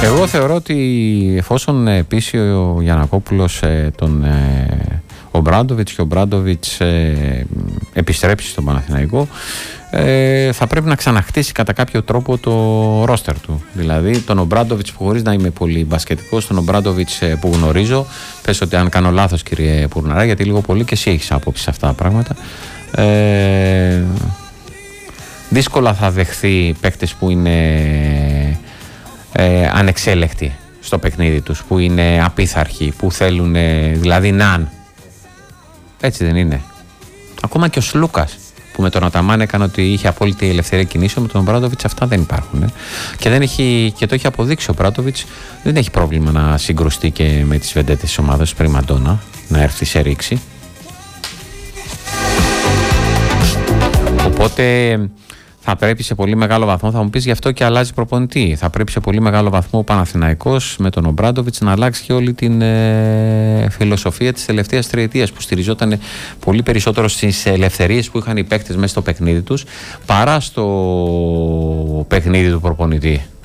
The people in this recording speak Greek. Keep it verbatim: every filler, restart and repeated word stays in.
Εγώ θεωρώ ότι εφόσον πείσει ο Γιαννακόπουλος ε, τον ε, Ομπράντοβιτς και ο Ομπράντοβιτς ε, επιστρέψει στον Παναθηναϊκό, ε, θα πρέπει να ξαναχτίσει κατά κάποιο τρόπο το ρόστερ του. Δηλαδή τον Ομπράντοβιτς που, χωρίς να είμαι πολύ μπασκετικός, τον Ομπράντοβιτς ε, που γνωρίζω, πες ότι αν κάνω λάθος κύριε Πουρναρά, γιατί λίγο πολύ και εσύ έχεις άποψη σε αυτά τα πράγματα, ε, δύσκολα θα δεχθεί παίκτες που είναι ε, ανεξέλεκτοι στο παιχνίδι τους, που είναι απίθαρχοι, που θέλουν δηλαδή ναν. Έτσι δεν είναι? Ακόμα και ο Σλούκας που με τον Αταμάν έκανε ότι είχε απόλυτη ελευθερία κινήσεων, με τον Ομπράντοβιτς αυτά δεν υπάρχουν. Ε. Και, δεν έχει, και το έχει αποδείξει ο Ομπράντοβιτς, δεν έχει πρόβλημα να συγκρουστεί και με τις βεντέτες της ομάδας, πριν Μαντόνα, να έρθει σε ρήξη. Οπότε θα πρέπει σε πολύ μεγάλο βαθμό, θα μου πεις γι' αυτό και αλλάζει προπονητή, θα πρέπει σε πολύ μεγάλο βαθμό ο Παναθηναϊκός με τον Ομπράντοβιτς να αλλάξει και όλη την ε, φιλοσοφία της τελευταίας τριετίας, που στηριζόταν πολύ περισσότερο στις ελευθερίες που είχαν οι παίκτες μέσα στο παιχνίδι τους παρά στο παιχνίδι του προπονητή.